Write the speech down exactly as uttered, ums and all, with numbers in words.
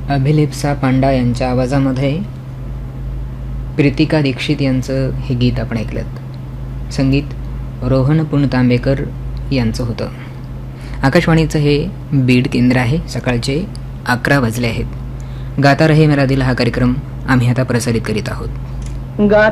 अभिलिप्सा पांडा यांच्या आवाजामध्ये प्रीतिका दीक्षित यांचं हे गीत आपण ऐकलं. संगीत रोहन पुणतांबेकर यांचं होतं. आकाशवाणीचं हे बीड केंद्र आहे. सकाळचे अकरा वाजले आहेत. गाता रहे मेरा दिल हा कार्यक्रम आम्ही आता प्रसारित करीत आहोत. गा